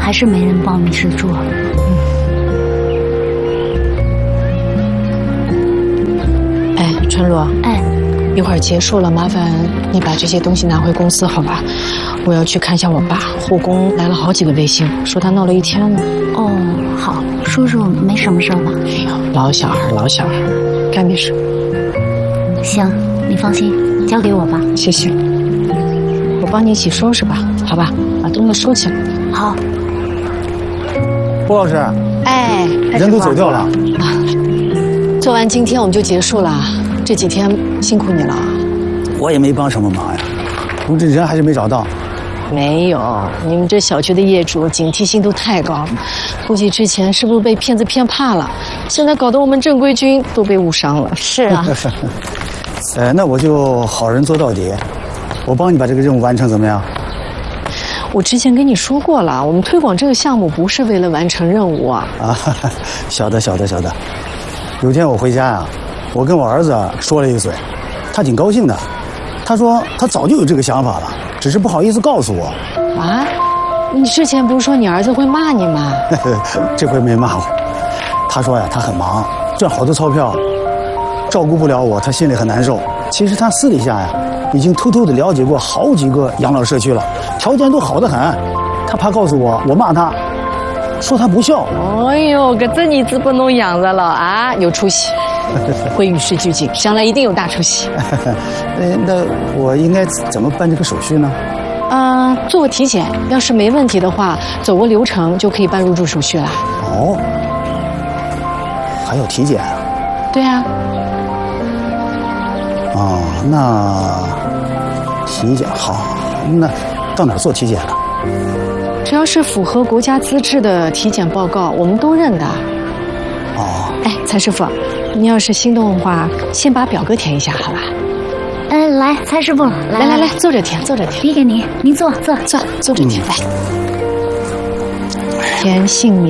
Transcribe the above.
还是没人帮你吃住。 哎，春露， 哎， 一会儿结束了，麻烦你把这些东西拿回公司，好吧？我要去看一下我爸。护工来了好几个微信，说他闹了一天了。 哦，好，叔叔没什么事吧？ 哎呦，老小孩，老小孩，该没事。 行，你放心，交给我吧。 谢谢。我帮你一起收拾吧，好吧？把东西收起来。 好。 郭老师， 哎， 人都走掉了。 做完今天我们就结束了，这几天辛苦你了。 我也没帮什么忙呀，我们这人还是没找到。 没有，你们这小区的业主警惕性都太高，估计之前是不是被骗子骗怕了？现在搞得我们正规军都被误伤了。 是啊。 那我就好人做到底，我帮你把这个任务完成，怎么样？ 我之前跟你说过了，我们推广这个项目不是为了完成任务啊。 晓得。有天我回家呀，我跟我儿子说了一嘴，他挺高兴的。他说他早就有这个想法了，只是不好意思告诉我。 啊？你之前不是说你儿子会骂你吗？ 这回没骂我。他说呀，他很忙，赚好多钞票，照顾不了我，他心里很难受。其实他私底下呀，已经偷偷的了解过好几个养老社区了，条件都好得很。他怕告诉我，我骂他，说他不孝。 哎呦，可这你子不能养着了啊！有出息，会与时俱进，将来一定有大出息。 那我应该怎么办这个手续呢？ 做个体检，要是没问题的话，走个流程就可以办入住手续了。 哦，还有体检啊？ 对啊。 哦，那体检好，那到哪儿做体检呢？ 只要是符合国家资质的体检报告，我们都认的。 哦， 哎，蔡师傅，你要是心动的话，先把表格填一下，好吧？ 来，蔡师傅， 来，坐着填， 递给您，您坐着填， 来，填姓名。